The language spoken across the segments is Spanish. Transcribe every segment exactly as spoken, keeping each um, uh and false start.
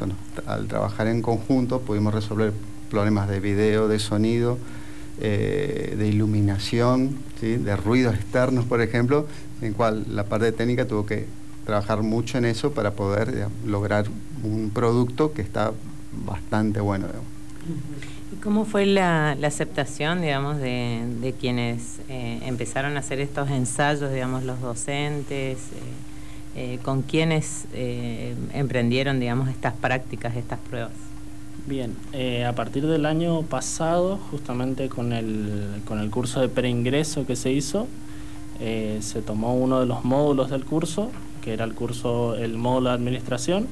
eso, ¿no? Al trabajar en conjunto pudimos resolver problemas de video, de sonido, eh, de iluminación, ¿sí? De ruidos externos, por ejemplo, en cual la parte técnica tuvo que trabajar mucho en eso para poder, digamos, lograr un producto que está bastante bueno, digamos. ¿Y cómo fue la, la aceptación, digamos, de, de quienes eh, empezaron a hacer estos ensayos, digamos, los docentes, eh, eh, con quienes eh, emprendieron, digamos, estas prácticas, estas pruebas? Bien, eh, a partir del año pasado, justamente con el, con el curso de preingreso que se hizo, eh, se tomó uno de los módulos del curso, que era el curso, el módulo de administración.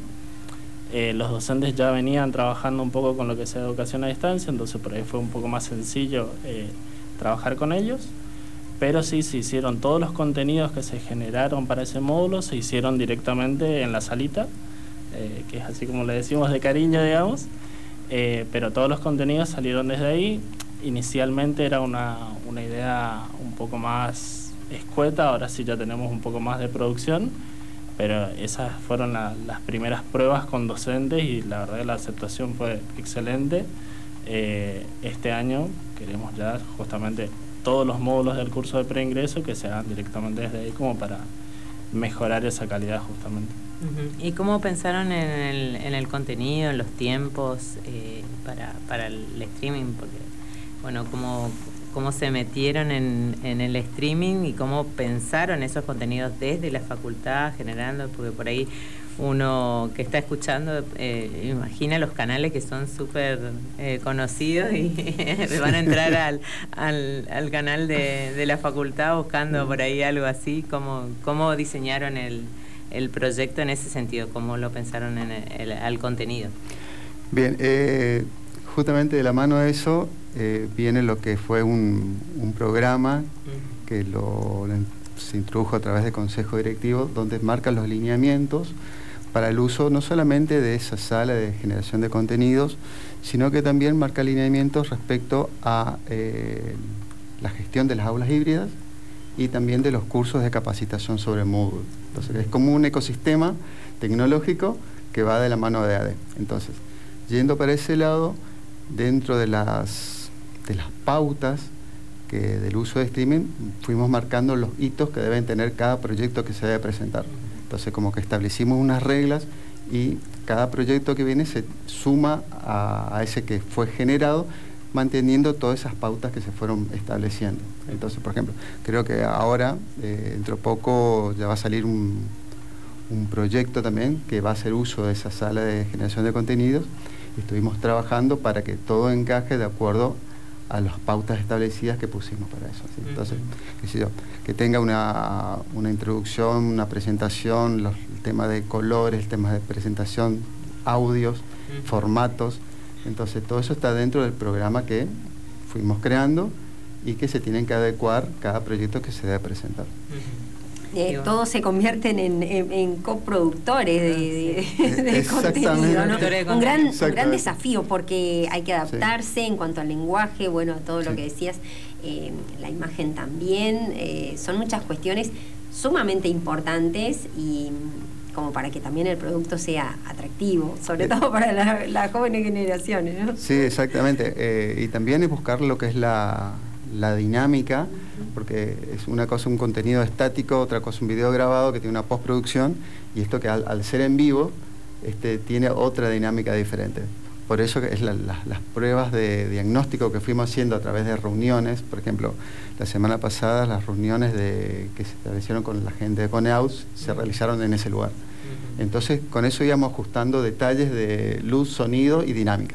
Eh, los docentes ya venían trabajando un poco con lo que sea educación a distancia, entonces por ahí fue un poco más sencillo eh, trabajar con ellos, pero sí se hicieron todos los contenidos que se generaron para ese módulo, se hicieron directamente en la salita, eh, que es así como le decimos de cariño, digamos, eh, pero todos los contenidos salieron desde ahí. Inicialmente era una, una idea un poco más escueta, ahora sí ya tenemos un poco más de producción, pero esas fueron la, las primeras pruebas con docentes y la verdad que la aceptación fue excelente. Eh, este año queremos ya justamente todos los módulos del curso de preingreso que se hagan directamente desde ahí como para mejorar esa calidad justamente. Uh-huh. ¿Y cómo pensaron en el, en el contenido, en los tiempos eh, para, para el streaming? Porque, bueno, cómo... cómo se metieron en, en el streaming y cómo pensaron esos contenidos desde la facultad, generando, porque por ahí uno que está escuchando eh, imagina los canales que son súper eh, conocidos y van a entrar al, al, al canal de, de la facultad buscando por ahí algo así. ¿Cómo, cómo diseñaron el, el proyecto en ese sentido? ¿Cómo lo pensaron en el, el, al contenido? Bien, eh, justamente de la mano de eso eh, viene lo que fue un, un programa uh-huh. que lo, se introdujo a través de consejo directivo, donde marcan los lineamientos para el uso no solamente de esa sala de generación de contenidos, sino que también marca lineamientos respecto a eh, la gestión de las aulas híbridas y también de los cursos de capacitación sobre Moodle. Entonces es como un ecosistema tecnológico que va de la mano de A D E. Entonces, yendo para ese lado, dentro de las, de las pautas que del uso de streaming, fuimos marcando los hitos que deben tener cada proyecto que se debe presentar. Entonces, como que establecimos unas reglas y cada proyecto que viene se suma a, a ese que fue generado, manteniendo todas esas pautas que se fueron estableciendo. Entonces, por ejemplo, creo que ahora, eh, dentro de poco, ya va a salir un, un proyecto también que va a hacer uso de esa sala de generación de contenidos. Estuvimos trabajando para que todo encaje de acuerdo a las pautas establecidas que pusimos para eso, ¿sí? Entonces, qué sé yo, que tenga una, una introducción, una presentación, los, el tema de colores, el tema de presentación, audios, uh-huh. formatos. Entonces, todo eso está dentro del programa que fuimos creando y que se tienen que adecuar cada proyecto que se debe presentar. Uh-huh. Eh, todos se convierten en, en, en coproductores de, de, de contenido, ¿no? Un gran, un gran desafío porque hay que adaptarse sí. en cuanto al lenguaje, bueno, todo lo sí. que decías, eh, la imagen también, eh, son muchas cuestiones sumamente importantes y como para que también el producto sea atractivo, sobre eh, todo para la, las jóvenes generaciones, ¿no? Sí, exactamente, eh, y también es buscar lo que es la, la dinámica, porque es una cosa un contenido estático, otra cosa un video grabado que tiene una postproducción, y esto que al, al ser en vivo este, tiene otra dinámica diferente. Por eso es la, la, las pruebas de diagnóstico que fuimos haciendo a través de reuniones, por ejemplo, la semana pasada las reuniones de, que se establecieron con la gente de Coneaus se realizaron en ese lugar. Entonces con eso íbamos ajustando detalles de luz, sonido y dinámica.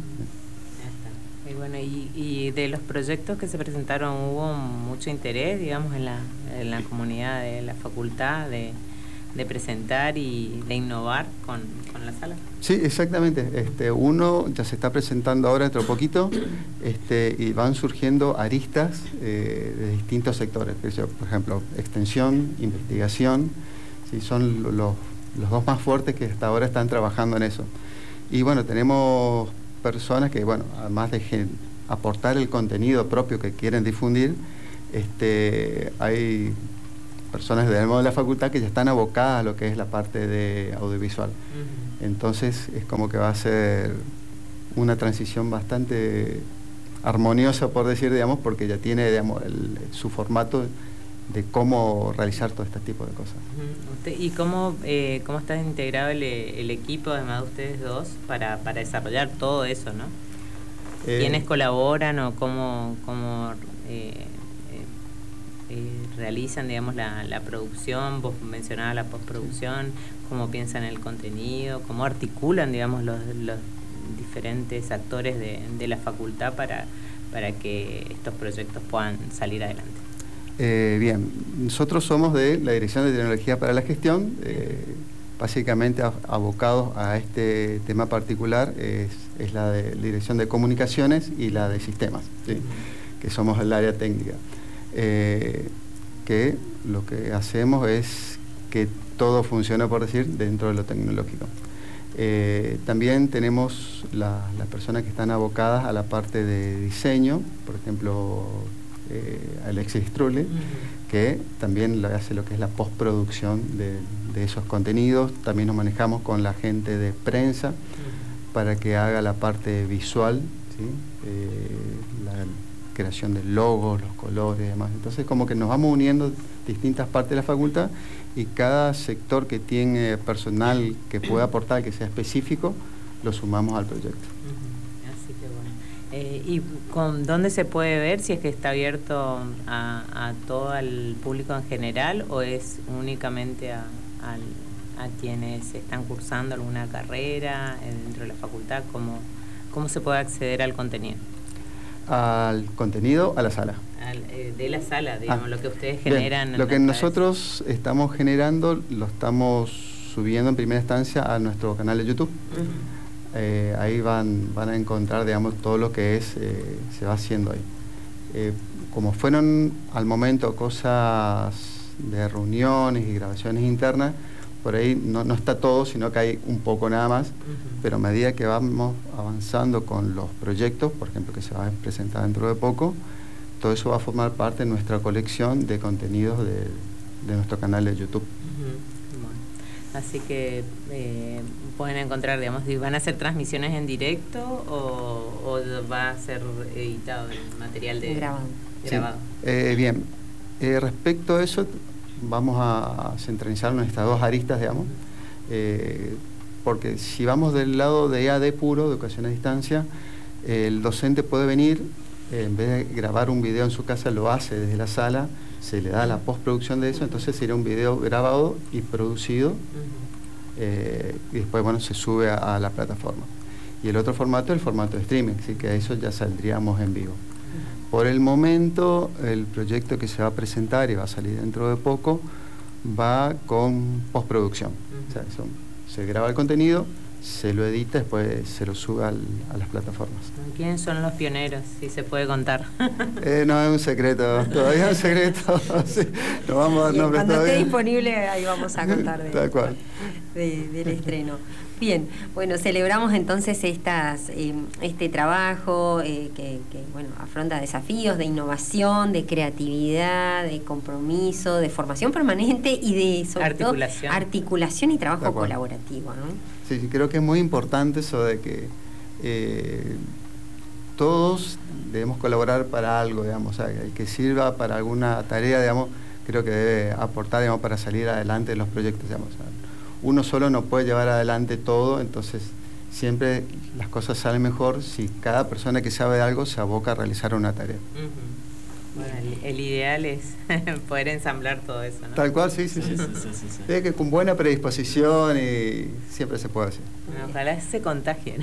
Y bueno, y, y de los proyectos que se presentaron, ¿hubo mucho interés, digamos, en la, en la comunidad de la facultad de, de presentar y de innovar con, con la sala? Sí, exactamente. Este, uno ya se está presentando ahora dentro de poquito este, y van surgiendo aristas eh, de distintos sectores. Por ejemplo, extensión, investigación, ¿sí? Son los, los dos más fuertes que hasta ahora están trabajando en eso. Y bueno, tenemos personas que, bueno, además de aportar el contenido propio que quieren difundir, este, hay personas de la facultad que ya están abocadas a lo que es la parte de audiovisual. Uh-huh. Entonces es como que va a ser una transición bastante armoniosa, por decir, digamos, porque ya tiene, digamos, el, su formato de cómo realizar todo este tipo de cosas. Usted, ¿y cómo, eh, cómo está integrado el, el equipo, además de ustedes dos, para, para desarrollar todo eso, ¿no? Eh, ¿Quiénes colaboran o cómo, cómo eh, eh, eh, realizan, digamos, la, la producción? Vos mencionabas la postproducción, cómo piensan el contenido, cómo articulan, digamos, los, los diferentes actores de, de la facultad para, para que estos proyectos puedan salir adelante. Eh, bien, nosotros somos de la Dirección de Tecnología para la Gestión, eh, básicamente abocados a este tema particular, es, es la de la Dirección de Comunicaciones y la de Sistemas, ¿sí? Que somos el área técnica, eh, que lo que hacemos es que todo funcione, por decir, dentro de lo tecnológico. Eh, también tenemos las la personas que están abocadas a la parte de diseño, por ejemplo, eh, Alexis Strulli, uh-huh. que también lo hace lo que es la postproducción de, de esos contenidos. También nos manejamos con la gente de prensa uh-huh. para que haga la parte visual, ¿sí? eh, la creación de logos, los colores y demás. Entonces como que nos vamos uniendo distintas partes de la facultad y cada sector que tiene personal que pueda aportar, que sea específico, lo sumamos al proyecto. Uh-huh. Así que bueno. Eh, ¿Y con dónde se puede ver si es que está abierto a, a todo el público en general o es únicamente a, a, a quienes están cursando alguna carrera dentro de la facultad? ¿Cómo, cómo se puede acceder al contenido? Al contenido, a la sala. Al, eh, de la sala, digamos, ah, lo que ustedes bien, generan. Lo que nosotros estamos generando lo estamos subiendo en primera instancia a nuestro canal de YouTube. Uh-huh. eh, ahí van, van a encontrar, digamos, todo lo que es eh, se va haciendo ahí. Eh, como fueron al momento cosas de reuniones y grabaciones internas, por ahí no, no está todo, sino que hay un poco nada más, uh-huh. pero a medida que vamos avanzando con los proyectos, por ejemplo, que se va a presentar dentro de poco, todo eso va a formar parte de nuestra colección de contenidos de, de nuestro canal de YouTube. Uh-huh. Bueno, así que eh, pueden encontrar, digamos, ¿van a hacer transmisiones en directo o, o va a ser editado el material de grabado? grabado? Sí. Eh, bien, eh, respecto a eso, vamos a centralizar nuestras dos aristas, digamos, eh, porque si vamos del lado de E A D puro, educación a distancia, eh, el docente puede venir, eh, en vez de grabar un video en su casa, lo hace desde la sala, se le da la postproducción de eso, entonces sería un video grabado y producido, eh, y después, bueno, se sube a, a la plataforma. Y el otro formato es el formato de streaming, así que a eso ya saldríamos en vivo. Por el momento, el proyecto que se va a presentar y va a salir dentro de poco, va con postproducción. Uh-huh. O sea, eso, se graba el contenido, se lo edita, después se lo sube al, a las plataformas. ¿Quiénes son los pioneros, si se puede contar? eh, no, es un secreto, todavía es un secreto. Sí, no vamos a dar nombres cuando todavía. esté disponible, ahí vamos a contar de, Tal cual. De, del estreno. Bien, bueno, celebramos entonces estas, eh, este trabajo eh, que, que bueno, afronta desafíos de innovación, de creatividad, de compromiso, de formación permanente y de, sobre articulación. todo, articulación y trabajo colaborativo, ¿no? Sí, sí, creo que es muy importante eso de que eh, todos debemos colaborar para algo, digamos, o sea, el que sirva para alguna tarea, digamos, creo que debe aportar, digamos, para salir adelante de los proyectos, digamos. O sea, uno solo no puede llevar adelante todo, entonces siempre las cosas salen mejor si cada persona que sabe de algo se aboca a realizar una tarea. Uh-huh. Bueno, el, el ideal es poder ensamblar todo eso, ¿no? Tal cual, sí, sí, sí. sí, sí, sí, sí. Es que con buena predisposición y siempre se puede hacer. Bueno, ojalá se contagien.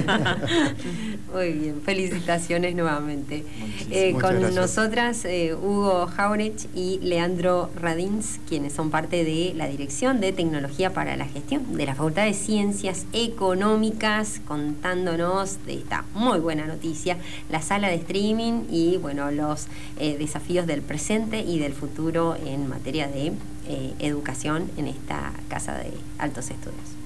Muy bien, felicitaciones nuevamente. Eh, con gracias. nosotras eh, Hugo Jauregui y Leandro Radins, quienes son parte de la Dirección de Tecnología para la Gestión de la Facultad de Ciencias Económicas, contándonos de esta muy buena noticia, la sala de streaming y bueno, los eh, desafíos del presente y del futuro en materia de eh, educación en esta Casa de Altos Estudios.